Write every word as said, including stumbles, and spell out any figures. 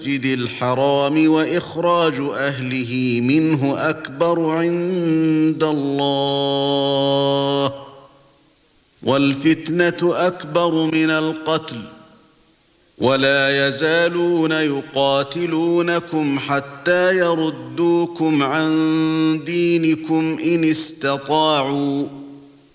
المسجد الحرام وإخراج أهله منه أكبر عند الله والفتنة أكبر من القتل ولا يزالون يقاتلونكم حتى يردوكم عن دينكم إن استطاعوا